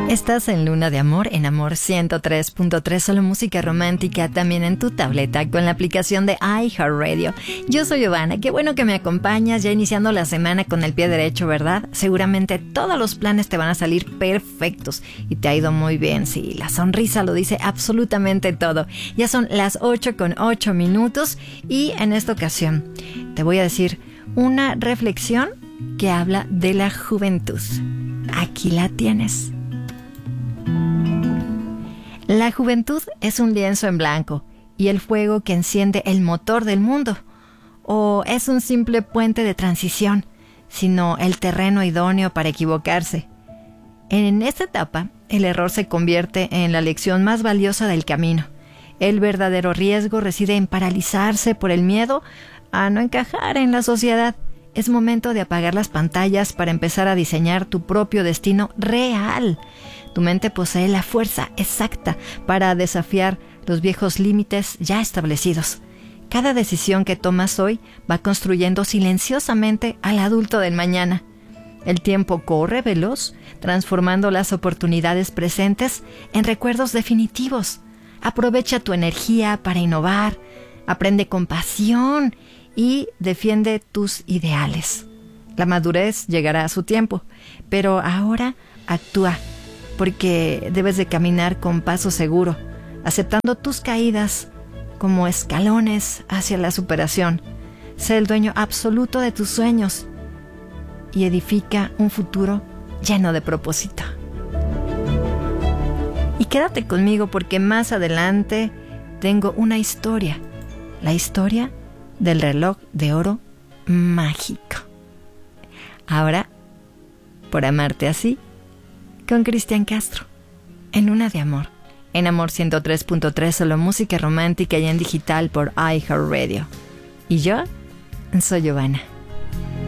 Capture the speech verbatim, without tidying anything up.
Estás en Luna de Amor, en Amor ciento tres punto tres, solo música romántica, también en tu tableta con la aplicación de iHeartRadio. Yo soy Giovanna, qué bueno que me acompañas, ya iniciando la semana con el pie derecho, ¿verdad? Seguramente todos los planes te van a salir perfectos y te ha ido muy bien, sí, la sonrisa lo dice absolutamente todo. Ya son las ocho con ocho minutos y en esta ocasión te voy a decir una reflexión que habla de la juventud. Aquí la tienes. La juventud es un lienzo en blanco y el fuego que enciende el motor del mundo. O es un simple puente de transición, sino el terreno idóneo para equivocarse. En esta etapa, el error se convierte en la lección más valiosa del camino. El verdadero riesgo reside en paralizarse por el miedo a no encajar en la sociedad. Es momento de apagar las pantallas para empezar a diseñar tu propio destino real. Tu mente posee la fuerza exacta para desafiar los viejos límites ya establecidos. Cada decisión que tomas hoy va construyendo silenciosamente al adulto del mañana. El tiempo corre veloz, transformando las oportunidades presentes en recuerdos definitivos. Aprovecha tu energía para innovar, aprende con pasión y defiende tus ideales. La madurez llegará a su tiempo, pero ahora actúa, porque debes de caminar con paso seguro, aceptando tus caídas como escalones hacia la superación. Sé el dueño absoluto de tus sueños y edifica un futuro lleno de propósito. Y quédate conmigo porque más adelante tengo una historia, la historia del reloj de oro mágico. Ahora, por amarte así, con Cristian Castro, en Luna de Amor, en Amor ciento tres punto tres, solo música romántica y en digital por iHeartRadio. Y yo soy Giovanna.